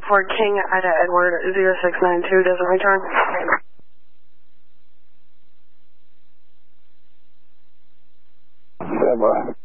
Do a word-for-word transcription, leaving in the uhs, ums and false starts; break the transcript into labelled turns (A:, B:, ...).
A: for King Ida Edward zero six nine two doesn't return.
B: Stand by.